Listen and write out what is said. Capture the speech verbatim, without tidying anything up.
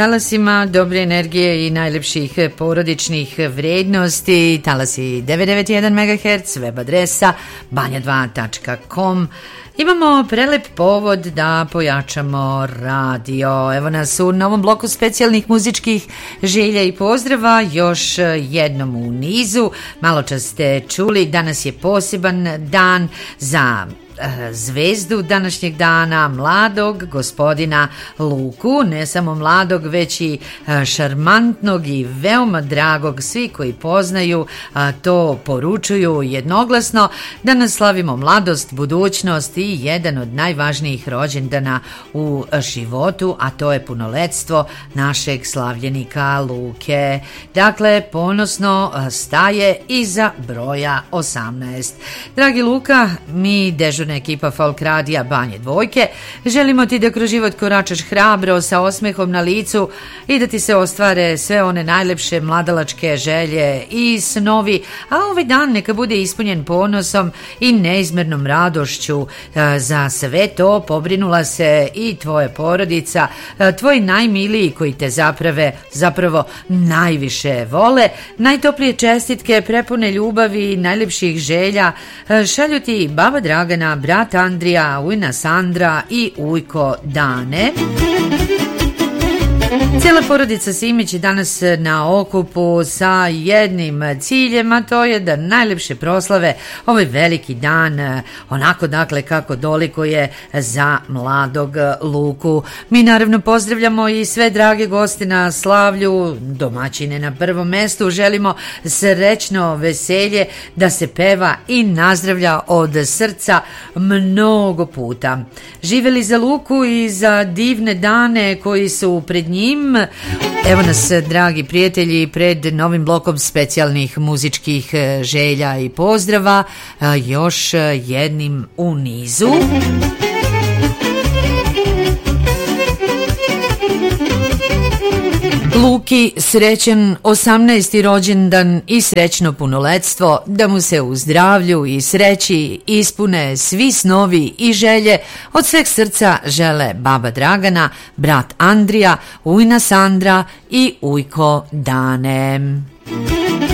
Talasima dobre energije i najlepših porodičnih vrednosti. Talasi devetsto devedeset jedan megaherc, web adresa banja dva tačka com. Imamo prelep povod da pojačamo radio. Evo nas u novom bloku specijalnih muzičkih želja i pozdrava, još jednom u nizu. Malo čas ste čuli, danas je poseban dan za zvezdu današnjeg dana, mladog gospodina Luku, ne samo mladog, već i šarmantnog i veoma dragog. Svi koji poznaju to poručuju jednoglasno. Danas slavimo mladost, budućnost i jedan od najvažnijih rođendana u životu, a to je punoletstvo našeg slavljenika Luke. Dakle, ponosno staje iza broja osamnaest. Dragi Luka, mi dežurne ekipa Folk Radija Banje Dvojke želimo ti da kroz život koračaš hrabro, sa osmehom na licu i da ti se ostvare sve one najlepše mladalačke želje i snovi, a ovaj dan neka bude ispunjen ponosom i neizmernom radošću. Za sve to pobrinula se i tvoja porodica, tvoji najmiliji koji te zaprave, zapravo najviše vole. Najtoplije čestitke prepune ljubavi i najlepših želja šalju ti baba Dragana, brat Andrija, ujna Sandra i ujko Dane. Cijela porodica Simić je danas na okupu sa jednim ciljem, a to je da najlepše proslave ovaj veliki dan, onako dakle kako dolikuje za mladog Luku. Mi naravno pozdravljamo i sve drage goste na slavlju, domaćine na prvom mestu, želimo srećno veselje, da se peva i nazdravlja od srca mnogo puta. Živeli za Luku i za divne dane koji su pred njim. Evo nas, dragi prijatelji, pred novim blokom specijalnih muzičkih želja i pozdrava, još jednim u nizu. Luki srećan osamnaesti rođendan i srećno punoletstvo, da mu se u zdravlju i sreći ispune svi snovi i želje. Od sveg srca žele baba Dragana, brat Andrija, ujna Sandra i ujko Dane.